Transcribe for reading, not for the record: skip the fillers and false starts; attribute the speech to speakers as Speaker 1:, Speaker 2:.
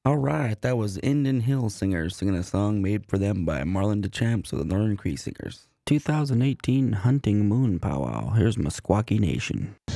Speaker 1: All right, that was Indian Hill Singers singing a song made for them by Marlon DeChamps of the Northern Cree Singers. 2018 Hunting Moon Powwow. Here's Meskwaki Nation.